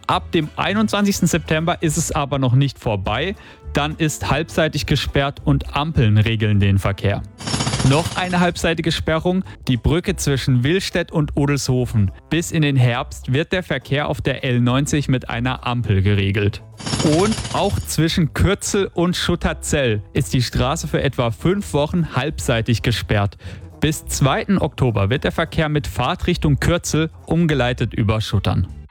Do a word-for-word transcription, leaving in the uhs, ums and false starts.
Ab dem einundzwanzigsten September ist es aber noch nicht vorbei. Dann ist halbseitig gesperrt und Ampeln regeln den Verkehr. Noch eine halbseitige Sperrung, die Brücke zwischen Willstedt und Odelshofen. Bis in den Herbst wird der Verkehr auf der L neunzig mit einer Ampel geregelt. Und auch zwischen Kürzel und Schutterzell ist die Straße für etwa fünf Wochen halbseitig gesperrt. Bis zweiten Oktober wird der Verkehr mit Fahrtrichtung Kürzel umgeleitet über Schuttern.